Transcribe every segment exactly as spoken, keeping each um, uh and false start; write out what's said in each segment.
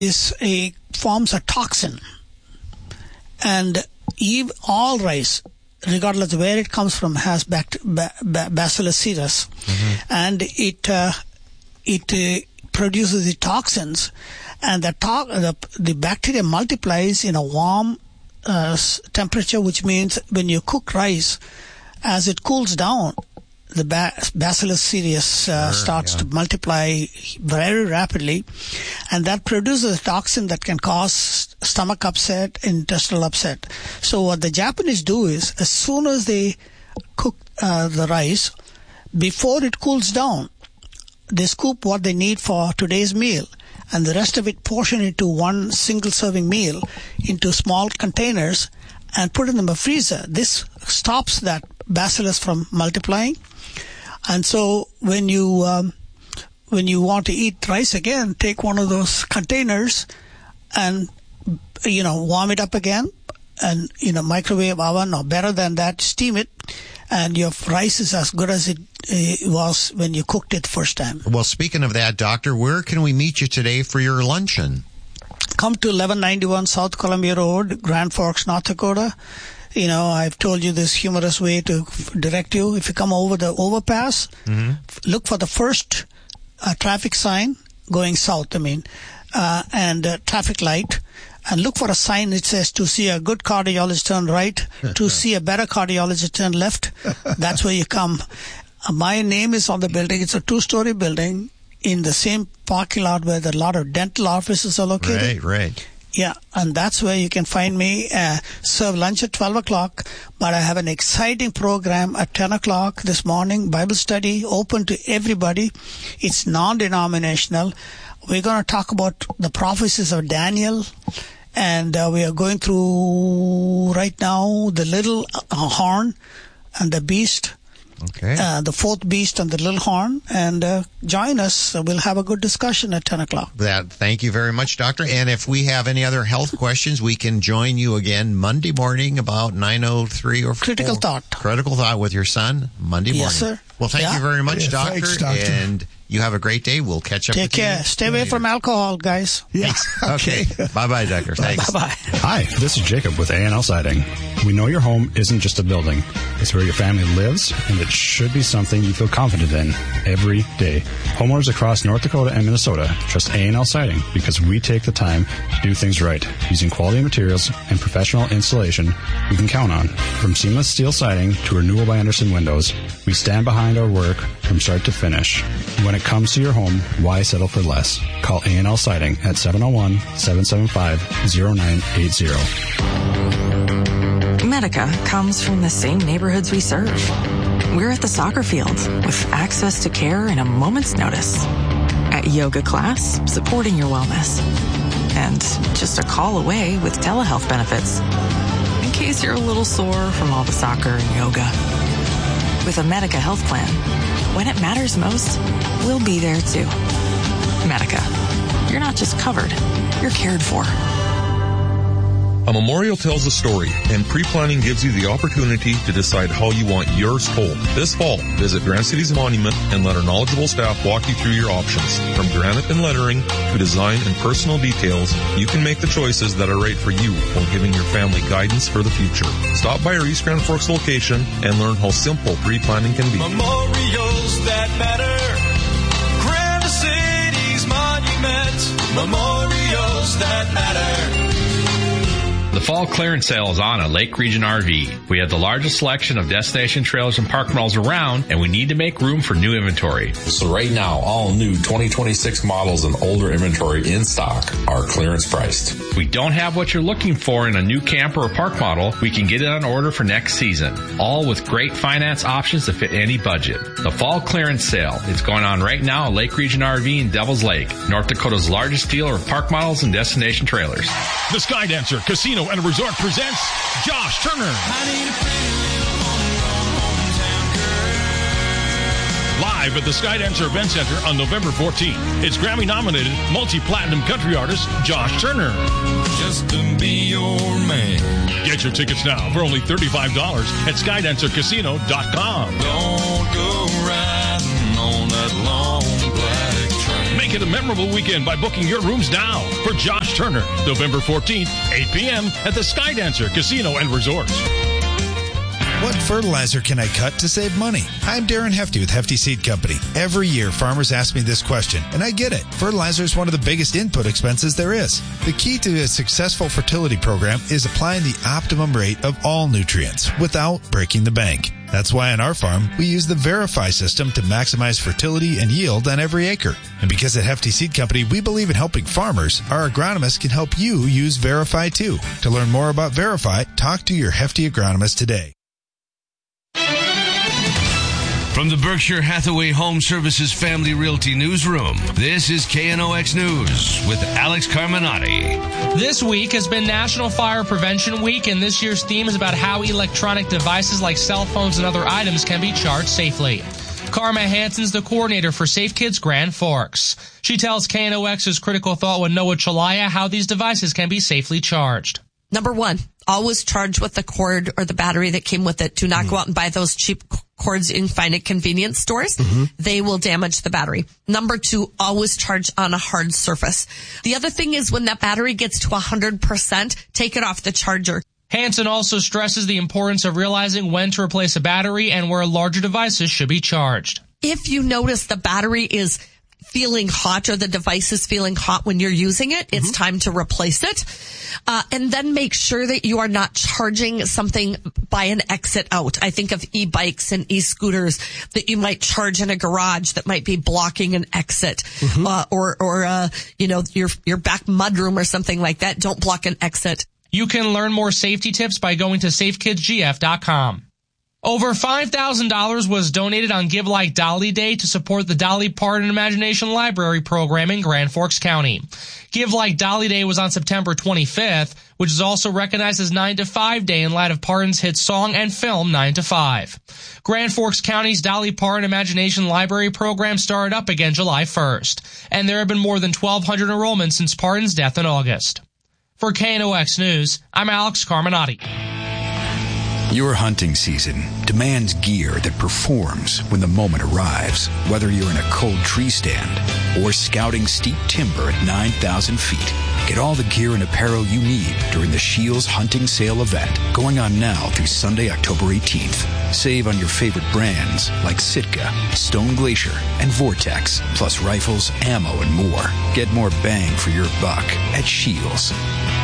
is a forms a toxin, and even all rice, regardless of where it comes from, has bact- ba- ba- Bacillus cereus, mm-hmm. and it uh, it uh, produces the toxins, and the, to- the the bacteria multiplies in a warm uh, temperature, which means when you cook rice, as it cools down, the ba- Bacillus cereus uh, sure, starts yeah. to multiply very rapidly, and that produces a toxin that can cause stomach upset, intestinal upset. So what the Japanese do is, as soon as they cook uh, the rice, before it cools down, they scoop what they need for today's meal, and the rest of it portion into one single serving meal into small containers and put it in the freezer. This stops that bacillus from multiplying. And so when you um, when you want to eat rice again, take one of those containers and, you know, warm it up again, and, you know, microwave oven, or better than that, steam it, and your rice is as good as it uh, was when you cooked it the first time. Well, speaking of that, Doctor, where can we meet you today for your luncheon? Come to eleven ninety-one South Columbia Road, Grand Forks, North Dakota. You know, I've told you this humorous way to f- direct you. If you come over the overpass, mm-hmm. f- look for the first uh, traffic sign going south, I mean, uh, and uh, traffic light, and look for a sign that says, to see a good cardiologist, turn right, to see a better cardiologist, turn left. That's where you come. Uh, my name is on the building. It's a two-story building in the same parking lot where a lot of dental offices are located. Right, right. Yeah, and that's where you can find me. Uh, serve lunch at twelve o'clock, but I have an exciting program at ten o'clock this morning, Bible study, open to everybody. It's non-denominational. We're going to talk about the prophecies of Daniel, and uh, we are going through right now the little uh, horn and the beast. Okay. Uh, the fourth beast and the little horn, and uh, join us. We'll have a good discussion at ten o'clock. That, thank you very much, Doctor. And if we have any other health questions, we can join you again Monday morning about nine oh three or Critical four. Thought. Critical Thought with your son, Monday morning. Yes, sir. Well, thank yeah. you very much, yeah, doctor, thanks, doctor. And you have a great day. We'll catch up Take with care. you. Stay away from alcohol, guys. Yeah. Okay. Bye-bye, Doctor. Thanks. Bye-bye. Hi, this is Jacob with A and L Siding. We know your home isn't just a building. It's where your family lives, and it should be something you feel confident in every day. Homeowners across North Dakota and Minnesota trust A and L Siding because we take the time to do things right, using quality materials and professional installation we can count on. From seamless steel siding to renewal by Andersen windows, we stand behind our work from start to finish. When it comes to your home, why settle for less? Call A and L Siding at seven oh one, seven seven five, oh nine eight oh. Medica comes from the same neighborhoods we serve. We're at the soccer field with access to care in a moment's notice. At yoga class, supporting your wellness. And just a call away with telehealth benefits. In case you're a little sore from all the soccer and yoga. With a Medica health plan, when it matters most, we'll be there too. Medica. You're not just covered, you're cared for. A memorial tells a story, and pre-planning gives you the opportunity to decide how you want yours told. This fall, visit Grand City's Monument and let our knowledgeable staff walk you through your options. From granite and lettering to design and personal details, you can make the choices that are right for you while giving your family guidance for the future. Stop by our East Grand Forks location and learn how simple pre-planning can be. Memorials that matter. Grand City's Monument. Memorials that matter. The fall clearance sale is on at Lake Region R V. We have the largest selection of destination trailers and park models around, and we need to make room for new inventory. So right now, all new twenty twenty-six models and older inventory in stock are clearance priced. If we don't have what you're looking for in a new camper or park model, we can get it on order for next season. All with great finance options to fit any budget. The fall clearance sale is going on right now at Lake Region R V in Devil's Lake, North Dakota's largest dealer of park models and destination trailers. The Skydancer Casino and Resort presents Josh Turner. Live at the Skydancer Event Center on November fourteenth. It's Grammy-nominated multi-platinum country artist Josh Turner. Just to be your man. Get your tickets now for only thirty-five dollars at skydancer casino dot com. Don't go riding on that long black train. Make Make it a memorable weekend by booking your rooms now for Josh Turner, November fourteenth, eight p.m. at the Sky Dancer Casino and Resort. What fertilizer can I cut to save money? I'm Darren Hefty with Hefty Seed Company. Every year, farmers ask me this question, and I get it. Fertilizer is one of the biggest input expenses there is. The key to a successful fertility program is applying the optimum rate of all nutrients without breaking the bank. That's why on our farm, we use the Verify system to maximize fertility and yield on every acre. And because at Hefty Seed Company, we believe in helping farmers, our agronomists can help you use Verify too. To learn more about Verify, talk to your Hefty agronomist today. From the Berkshire Hathaway Home Services Family Realty Newsroom, this is K N O X News with Alex Carminati. This week has been National Fire Prevention Week, and this year's theme is about how electronic devices like cell phones and other items can be charged safely. Karma Hansen's the coordinator for Safe Kids Grand Forks. She tells K N O X's Critical Thought with Noah Chalaya how these devices can be safely charged. Number one, always charge with the cord or the battery that came with it. Do not mm-hmm. go out and buy those cheap cords you can find at convenience stores. Mm-hmm. They will damage the battery. Number two, always charge on a hard surface. The other thing is when that battery gets to one hundred percent, take it off the charger. Hansen also stresses the importance of realizing when to replace a battery and where larger devices should be charged. If you notice the battery is feeling hot or the device is feeling hot when you're using it, it's mm-hmm. time to replace it. Uh, and then make sure that you are not charging something by an exit out. I think of e-bikes and e-scooters that you might charge in a garage that might be blocking an exit, mm-hmm. uh, or, or, uh, you know, your, your back mudroom or something like that. Don't block an exit. You can learn more safety tips by going to safe kids g f dot com. Over five thousand dollars was donated on Give Like Dolly Day to support the Dolly Parton Imagination Library program in Grand Forks County. Give Like Dolly Day was on September twenty-fifth, which is also recognized as nine to five Day in light of Parton's hit song and film nine to five. Grand Forks County's Dolly Parton Imagination Library program started up again July first, and there have been more than twelve hundred enrollments since Parton's death in August. For K N O X News, I'm Alex Carminati. Your hunting season demands gear that performs when the moment arrives. Whether you're in a cold tree stand or scouting steep timber at nine thousand feet, get all the gear and apparel you need during the Shields Hunting Sale event going on now through Sunday, October eighteenth. Save on your favorite brands like Sitka, Stone Glacier, and Vortex, plus rifles, ammo, and more. Get more bang for your buck at Shields.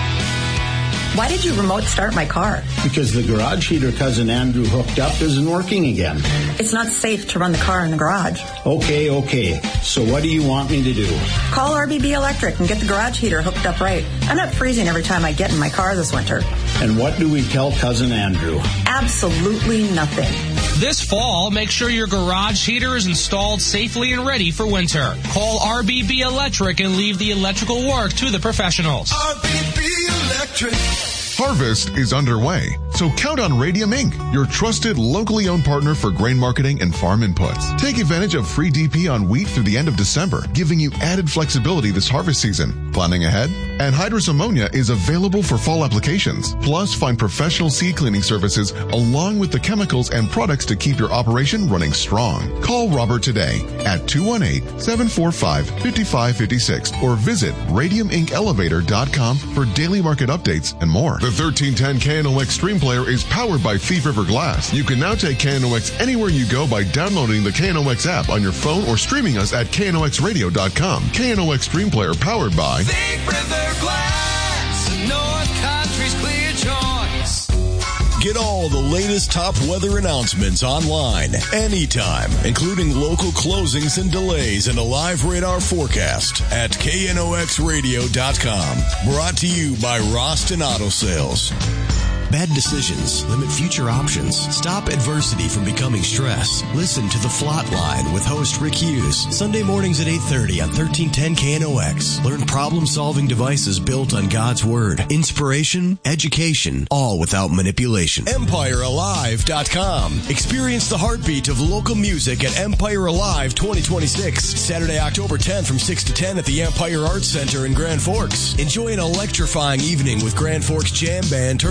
Why did you remote start my car? Because the garage heater Cousin Andrew hooked up isn't working again. It's not safe to run the car in the garage. Okay, okay. So what do you want me to do? Call R B B Electric and get the garage heater hooked up right. I'm not freezing every time I get in my car this winter. And what do we tell Cousin Andrew? Absolutely nothing. This fall, make sure your garage heater is installed safely and ready for winter. Call R B B Electric and leave the electrical work to the professionals. R B B Electric. Harvest is underway, so count on Radium Incorporated, your trusted, locally owned partner for grain marketing and farm inputs. Take advantage of free D P on wheat through the end of December, giving you added flexibility this harvest season. Planning ahead? Anhydrous ammonia is available for fall applications. Plus, find professional seed cleaning services along with the chemicals and products to keep your operation running strong. Call Robert today at two one eight, seven four five, five five five six or visit radium inc elevator dot com for daily market updates and more. The thirteen ten K N O X Stream Player is powered by Thief River Glass. You can now take K N O X anywhere you go by downloading the K N O X app on your phone or streaming us at K N O X radio dot com. K N O X Stream Player powered by Thief River Glass, North Country's clear choice. Get all the latest top weather announcements online, anytime, including local closings and delays and a live radar forecast at K N O X radio dot com. Brought to you by Roston Auto Sales. Bad decisions limit future options. Stop adversity from becoming stress. Listen to The Flot Line with host Rick Hughes. Sunday mornings at eight thirty on thirteen ten K N O X. Learn problem-solving devices built on God's Word. Inspiration, education, all without manipulation. Empire Alive dot com. Experience the heartbeat of local music at Empire Alive twenty twenty-six. Saturday, October tenth from six to ten at the Empire Arts Center in Grand Forks. Enjoy an electrifying evening with Grand Forks Jam Band Turtle Staff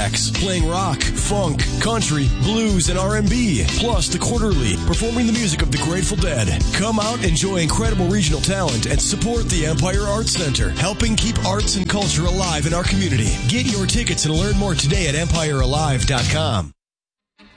acts playing rock, funk, country, blues, and R and B, plus the Quarterly performing the music of the Grateful Dead. Come out, enjoy incredible regional talent, and support the Empire Arts Center, helping keep arts and culture alive in our community. Get your tickets and learn more today at empire alive dot com.